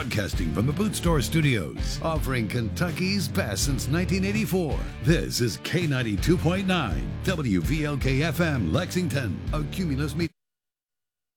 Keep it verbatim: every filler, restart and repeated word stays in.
Broadcasting from the Boot Store Studios, offering Kentucky's best since nineteen eighty-four. This is K ninety-two point nine, W V L K F M, Lexington, a Cumulus Media.